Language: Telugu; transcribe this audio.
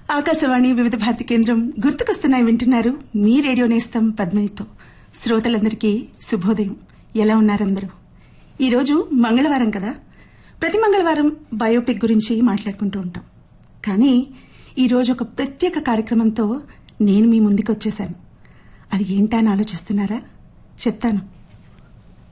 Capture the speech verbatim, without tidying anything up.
ఆకాశవాణి వివిధ భారతి కేంద్రం గుర్తుకొస్తున్నాయి వింటున్నారు. మీ రేడియో నేస్తం పద్మినితో. శ్రోతలందరికీ శుభోదయం. ఎలా ఉన్నారందరూ? ఈరోజు మంగళవారం కదా. ప్రతి మంగళవారం బయోపిక్ గురించి మాట్లాడుకుంటూ ఉంటాం. కానీ ఈరోజు ఒక ప్రత్యేక కార్యక్రమంతో నేను మీ ముందుకు వచ్చేసాను. అది ఏంటా అని ఆలోచిస్తున్నారా? చెప్తాను.